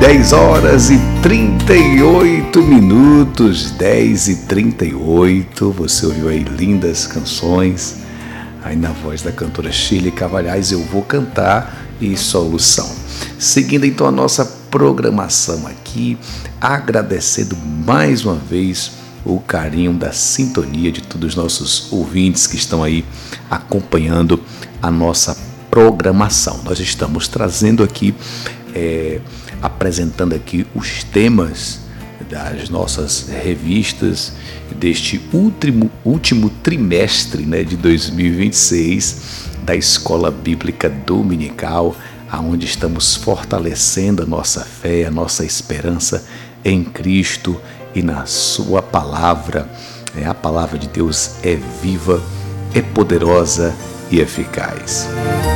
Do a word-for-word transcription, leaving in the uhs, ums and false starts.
dez horas e trinta e oito minutos, dez e trinta e oito. Você ouviu aí lindas canções, aí na voz da cantora Shirley Cavalhais, Eu Vou Cantar e Solução. Seguindo então a nossa programação aqui, agradecendo mais uma vez o carinho da sintonia de todos os nossos ouvintes que estão aí acompanhando a nossa programação. Nós estamos trazendo aqui, é, apresentando aqui os temas das nossas revistas deste último, último trimestre, né, de dois mil e vinte e seis da Escola Bíblica Dominical, aonde estamos fortalecendo a nossa fé, a nossa esperança em Cristo e na sua palavra. A palavra de Deus é viva, é poderosa e eficaz.